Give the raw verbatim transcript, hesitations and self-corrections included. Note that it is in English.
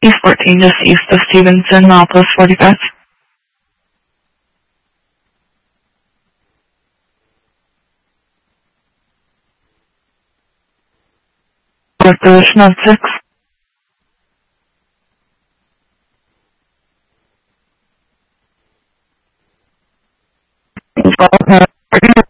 East fourteen, just east of Stevenson, milepost forty-five. With position on six. Are you